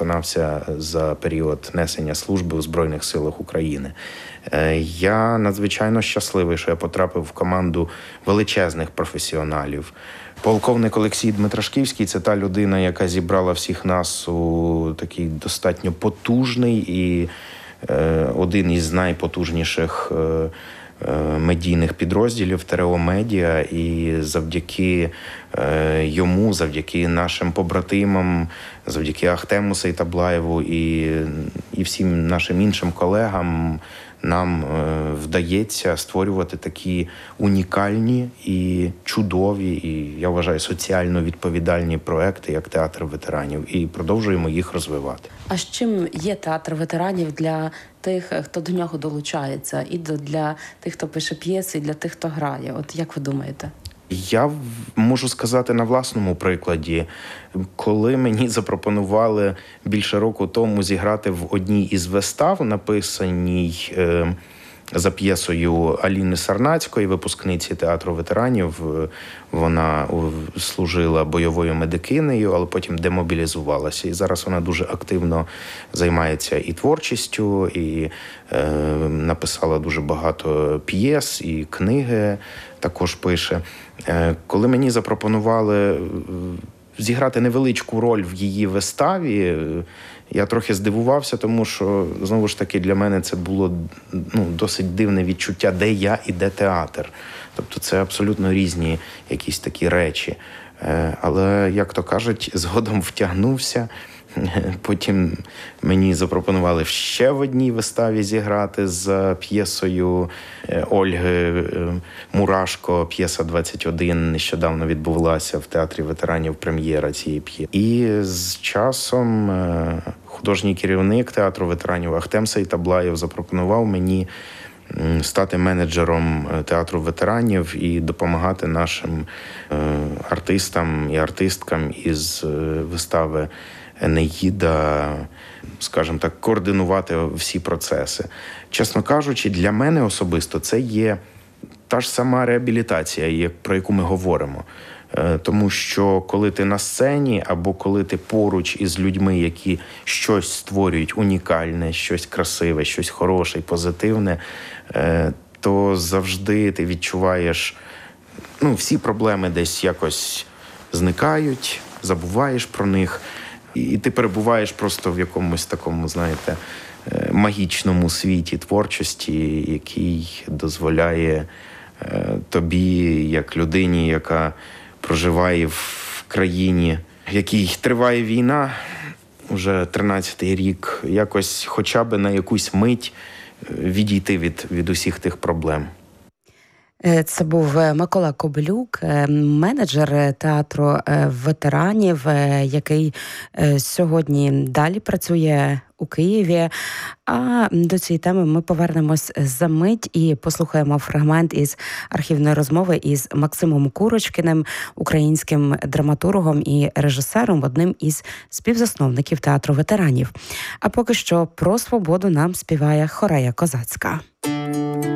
виконався за період несення служби у Збройних силах України. Я надзвичайно щасливий, що я потрапив в команду величезних професіоналів. Полковник Олексій Дмитрашківський – це та людина, яка зібрала всіх нас у такий достатньо потужний і один із найпотужніших медійних підрозділів ТРО Медіа, і завдяки йому, завдяки нашим побратимам, завдяки Ахтему Сейтаблаєву і всім нашим іншим колегам нам вдається створювати такі унікальні і чудові, і, я вважаю, соціально відповідальні проекти, як Театр ветеранів, і продовжуємо їх розвивати. А з чим є Театр ветеранів для тих, хто до нього долучається, і для тих, хто пише п'єси, і для тих, хто грає? От як ви думаєте? Я можу сказати на власному прикладі. Коли мені запропонували більше року тому зіграти в одній із вистав, написаній за п'єсою Аліни Сарнацької, випускниці Театру ветеранів, вона служила бойовою медикинею, але потім демобілізувалася. І зараз вона дуже активно займається і творчістю, і написала дуже багато п'єс, і книги також пише. Коли мені запропонували зіграти невеличку роль в її виставі, я трохи здивувався, тому що, знову ж таки, для мене це було досить дивне відчуття, де я і де театр. Тобто це абсолютно різні якісь такі речі. Але, як то кажуть, згодом втягнувся. Потім мені запропонували ще в одній виставі зіграти з п'єсою Ольги Мурашко, п'єса 21, нещодавно відбулася в Театрі ветеранів прем'єра цієї п'єси. І з часом художній керівник Театру ветеранів Ахтем Сейтаблаєв запропонував мені стати менеджером Театру ветеранів і допомагати нашим артистам і артисткам із вистави «Енеїда», скажімо так, координувати всі процеси. Чесно кажучи, для мене особисто це є та ж сама реабілітація, про яку ми говоримо. Тому що коли ти на сцені або коли ти поруч із людьми, які щось створюють унікальне, щось красиве, щось хороше і позитивне, то завжди ти відчуваєш, всі проблеми десь якось зникають, забуваєш про них. І ти перебуваєш просто в якомусь такому, знаєте, магічному світі творчості, який дозволяє тобі, як людині, яка проживає в країні, в якій триває війна, уже 13-й рік, якось хоча б на якусь мить відійти від усіх тих проблем. Це був Микола Кобилюк, менеджер Театру ветеранів, який сьогодні далі працює у Києві. А до цієї теми ми повернемось за мить і послухаємо фрагмент із архівної розмови із Максимом Курочкіним, українським драматургом і режисером, одним із співзасновників Театру ветеранів. А поки що про свободу нам співає Хорея Козацька.